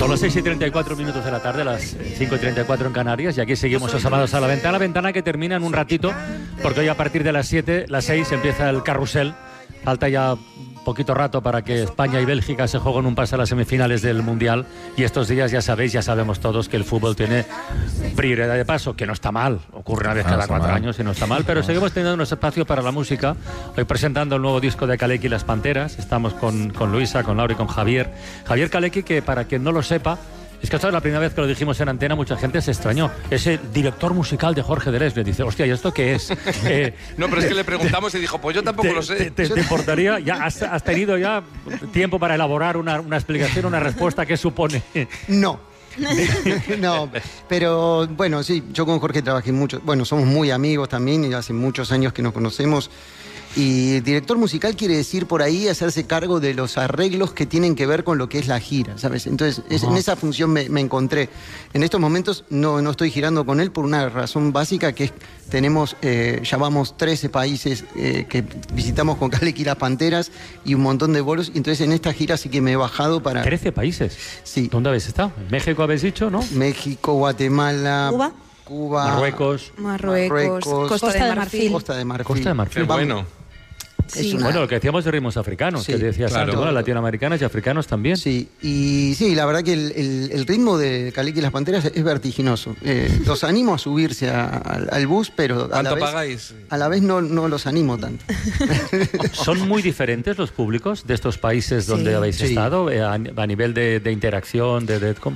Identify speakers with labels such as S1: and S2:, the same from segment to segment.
S1: Son las 6:34 de la tarde, las 5:34 en Canarias, y aquí seguimos asomados a la ventana que termina en un ratito, porque hoy a partir de las 6 empieza el carrusel. Falta ya poquito rato para que España y Bélgica se jueguen un pase a las semifinales del Mundial, y estos días ya sabemos todos que el fútbol tiene prioridad de paso, que no está mal, ocurre una vez cada 4 años y no está mal, pero seguimos teniendo un espacio para la música. Hoy presentando el nuevo disco de Kaleki y las Panteras, estamos con Luisa, con Laura y con Javier Kaleki, que para quien no lo sepa, es que esta es la primera vez que lo dijimos en antena, mucha gente se extrañó. Es el director musical de Jorge Dresler. Dice, hostia, ¿y esto qué es?
S2: No, pero es que le preguntamos y dijo, pues yo tampoco lo sé.
S1: ¿Te importaría? ¿Ya has tenido ya tiempo para elaborar una explicación, una respuesta que supone?
S3: No. No, pero bueno, sí, yo con Jorge trabajé mucho. Bueno, somos muy amigos también y hace muchos años que nos conocemos. Y director musical quiere decir por ahí hacerse cargo de los arreglos que tienen que ver con lo que es la gira, ¿sabes? Entonces, en esa función me encontré. En estos momentos no estoy girando con él por una razón básica, que es ya vamos 13 países que visitamos con Kaleki y las Panteras y un montón de vuelos. Y entonces en esta gira sí que me he bajado para...
S1: ¿13 países?
S3: Sí.
S1: ¿Dónde habéis estado? ¿En México habéis dicho, no?
S3: México, Guatemala... Cuba,
S1: Marruecos,
S4: Costa de Marfil.
S3: Costa de Marfil.
S2: Qué bueno.
S4: Sí.
S1: Bueno, lo que decíamos de ritmos africanos,
S3: Sí,
S1: que decías
S2: claro.
S1: antes, bueno, latinoamericanos y africanos también.
S3: Sí, y sí, la verdad que el ritmo de Kaleki y las Panteras es vertiginoso. Los animo a subirse al bus, pero
S2: ¿Cuánto pagáis?
S3: A la vez no los animo tanto.
S1: ¿Son muy diferentes los públicos de estos países donde habéis estado a nivel de interacción,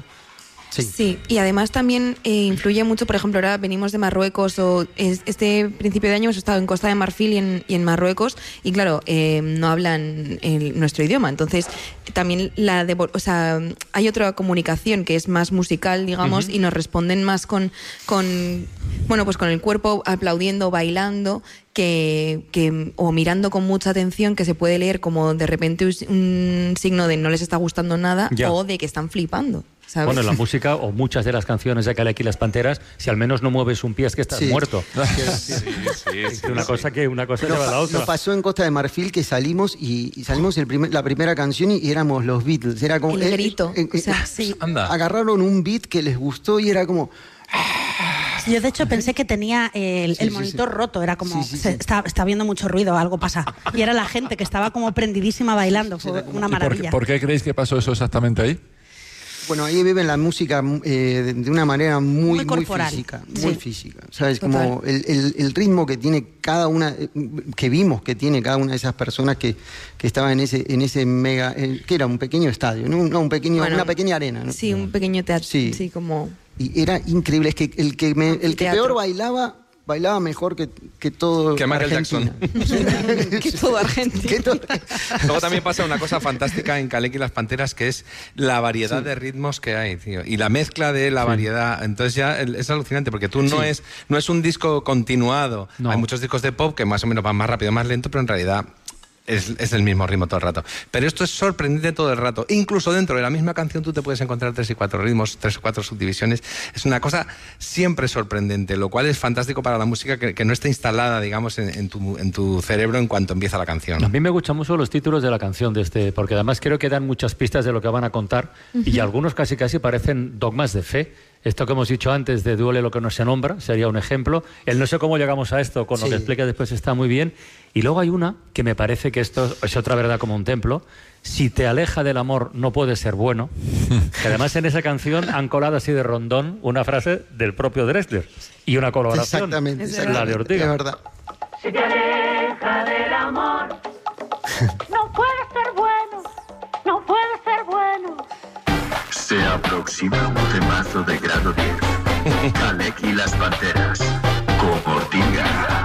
S4: Sí, y además también influye mucho, por ejemplo, ahora venimos de Marruecos, este principio de año hemos estado en Costa de Marfil y en Marruecos, y claro, no hablan nuestro idioma, entonces también hay otra comunicación que es más musical, digamos, y nos responden más con el cuerpo aplaudiendo, bailando, o mirando con mucha atención, que se puede leer como de repente un signo de no les está gustando nada, o de que están flipando. ¿Sabes?
S1: Bueno, la música o muchas de las canciones de Kaleki y las Panteras, si al menos no mueves un pie es que estás muerto. Una cosa lleva a la otra.
S3: Nos pasó en Costa de Marfil que salimos la primera canción y éramos los Beatles. Era como
S4: el grito.
S2: Anda.
S3: Agarraron un beat que les gustó y era como...
S5: Yo de hecho pensé que tenía el monitor roto, era como, está viendo mucho ruido, algo pasa. Y era la gente que estaba como prendidísima bailando, fue una maravilla.
S6: ¿Por qué creéis que pasó eso exactamente ahí?
S3: Bueno, ahí viven la música de una manera muy
S5: corporal.
S3: Muy física. ¿Sabes? Como el ritmo que tiene cada una, que vimos que tiene cada una de esas personas que estaban en ese mega, que era un pequeño estadio, ¿no? Una pequeña arena, ¿no?
S4: Sí, un pequeño teatro.
S3: Sí.
S4: Como...
S3: Y era increíble, es que el que peor bailaba mejor que todo
S2: que Michael
S3: Argentina.
S2: Jackson.
S4: que todo Argentina.
S2: Luego también pasa una cosa fantástica en Kaleki y las Panteras, que es la variedad de ritmos que hay, tío. Y la mezcla de la variedad. Entonces ya es alucinante, porque tú no es un disco continuado. No. Hay muchos discos de pop que más o menos van más rápido, más lento, pero en realidad... Es el mismo ritmo todo el rato. Pero esto es sorprendente todo el rato. Incluso dentro de la misma canción tú te puedes encontrar 3 y 4 ritmos, 3 o 4 subdivisiones. Es una cosa siempre sorprendente, lo cual es fantástico para la música que no está instalada, digamos, en tu cerebro en cuanto empieza la canción.
S1: A mí me gustan mucho los títulos de la canción porque además creo que dan muchas pistas de lo que van a contar, y algunos casi parecen dogmas de fe. Esto que hemos dicho antes de duele lo que no se nombra, sería un ejemplo. El no sé cómo llegamos a esto, con lo que explica después está muy bien. Y luego hay una que me parece que esto es otra verdad como un templo. Si te aleja del amor, no puede ser bueno. Que además en esa canción han colado así de rondón una frase del propio Dresler. Y una colaboración.
S3: Exactamente.
S1: La de Ortega.
S3: Es verdad.
S7: Si te aleja del amor, no puede ser bueno, no puede ser bueno.
S8: Se aproxima un temazo de grado 10. Kaleki y las Panteras. Con Ortega.